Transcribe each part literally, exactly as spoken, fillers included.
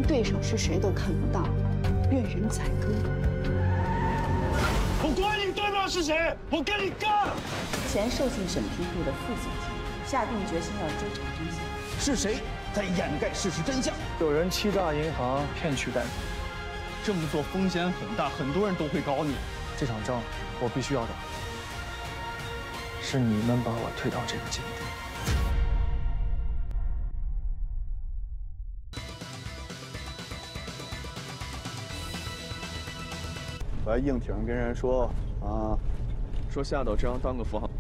对手是谁都看不到，任人宰割。 我管你对手是谁，我跟你干！ 前受信审批部的副总监下定决心要追查真相。 是谁在掩盖事实真相？ 有人欺诈银行，骗取贷款， 这么做风险很大，很多人都会搞你。 这场仗我必须要打，是你们把我推到这个境地。 我还硬挺跟人说啊，说夏斗这样当个富豪。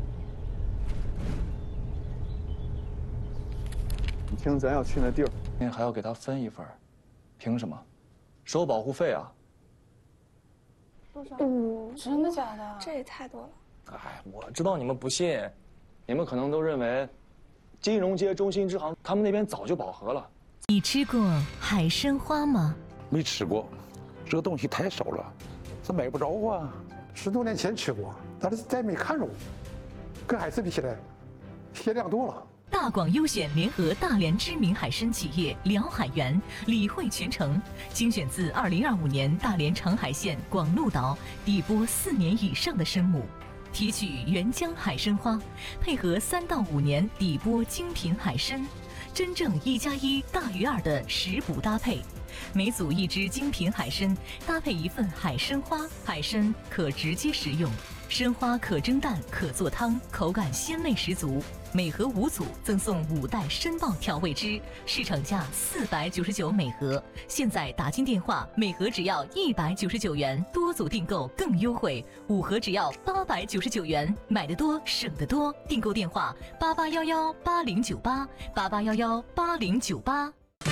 你听，咱要去那地儿， 您还要给他分一份，凭什么？收保护费啊？ 多少？ 嗯， 真的假的？ 这也太多了。 哎，我知道你们不信，你们可能都认为，金融街中心支行他们那边早就饱和了。 你吃过海参花吗？ 没吃过，这个东西太少了。 这买不着啊！ 十多年前吃过，但是再没看着，跟海参比起来，鲜亮多了。 大广优选联合大连知名海参企业辽海源理惠全程，精选自二零二五年大连长海县广鹿岛底波四年以上的参母，提取原浆海参花，配合三到五年底波精品海参，真正一加一大于二的食补搭配。 每组一只精品海参，搭配一份海参花。海参可直接食用，参花可蒸蛋，可做汤，口感鲜味十足。每盒五组赠送五袋参爆调味汁，市场价四百九十九每盒，现在打进电话，每盒只要一百九十九元，多组订购更优惠，五盒只要八百九十九元，买得多省得多。订购电话：八八幺幺八零九八八八幺幺八零九八。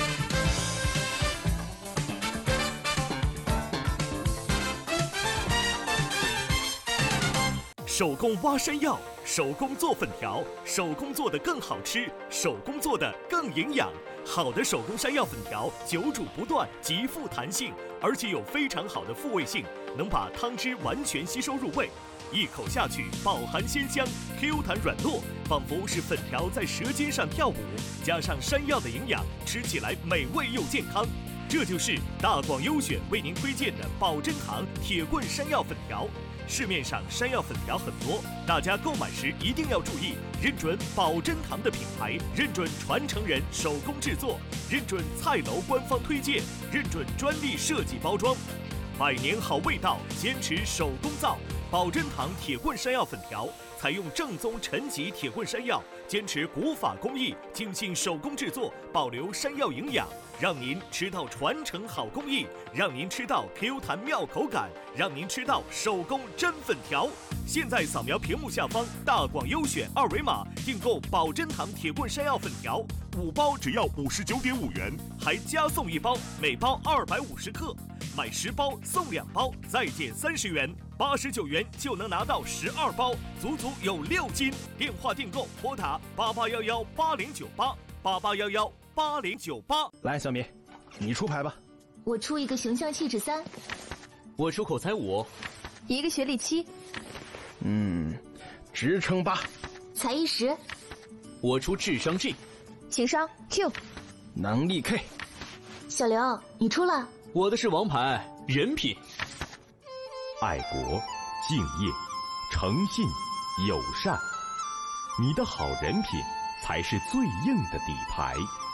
手工挖山药，手工做粉条，手工做的更好吃，手工做的更营养。好的手工山药粉条，久煮不断，极富弹性，而且有非常好的复味性，能把汤汁完全吸收入味。一口下去，饱含鲜香，Q 弹软糯，仿佛是粉条在舌尖上跳舞。加上山药的营养，吃起来美味又健康。这就是大广优选为您推荐的宝珍堂铁棍山药粉条。 市面上山药粉条很多，大家购买时一定要注意，认准宝珍堂的品牌，认准传承人手工制作，认准菜楼官方推荐，认准专利设计包装，百年好味道，坚持手工造。宝珍堂铁棍山药粉条采用正宗陈皮铁棍山药，坚持古法工艺，精心手工制作，保留山药营养。 让您吃到传承好工艺，让您吃到 Q 弹妙口感，让您吃到手工真粉条。现在扫描屏幕下方大广优选二维码，订购宝珍堂铁棍山药粉条，五包只要五十九点五元，还加送一包，每包二百五十克，买十包送两包，再减三十元，八十九元就能拿到十二包，足足有六斤。电话订购拨打八八幺幺八零九八八八幺幺。 八零九八， 来，小米，你出牌吧。 我出一个形象气质三， 我出口才五， 一个学历七， 嗯，职称八， 才艺十， 我出智商 G， 情商 Q， 能力 K。 小刘，你出了？ 我的是王牌人品， 爱国、敬业、诚信、友善，你的好人品才是最硬的底牌。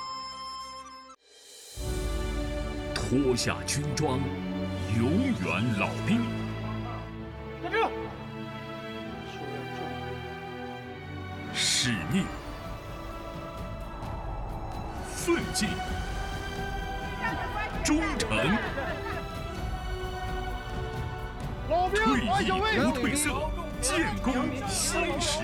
脱下军装，永远老兵。 站住！ 使命、奋进、忠诚、退役不褪色，建功新时。